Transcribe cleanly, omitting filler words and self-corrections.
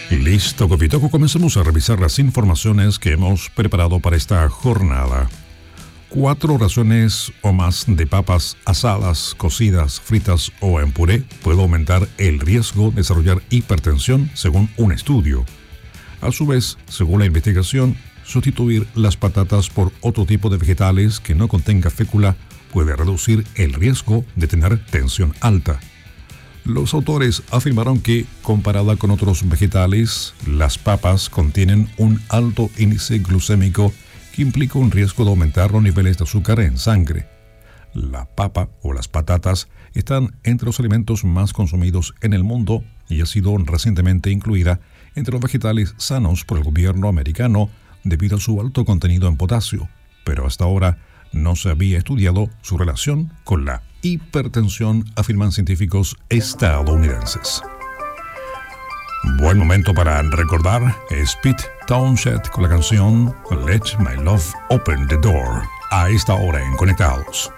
Listo, Copitoco, comencemos a revisar las informaciones que hemos preparado para esta jornada. 4 raciones o más de papas asadas, cocidas, fritas o en puré puede aumentar el riesgo de desarrollar hipertensión, según un estudio. A su vez, según la investigación, sustituir las patatas por otro tipo de vegetales que no contenga fécula puede reducir el riesgo de tener tensión alta. Los autores afirmaron que, comparada con otros vegetales, las papas contienen un alto índice glucémico que implica un riesgo de aumentar los niveles de azúcar en sangre. La papa o las patatas están entre los alimentos más consumidos en el mundo y ha sido recientemente incluida entre los vegetales sanos por el gobierno americano debido a su alto contenido en potasio, pero hasta ahora no se había estudiado su relación con la hipertensión, afirman científicos estadounidenses. Buen momento para recordar Pete Townshend con la canción Let My Love Open the Door, a esta hora en Conectados.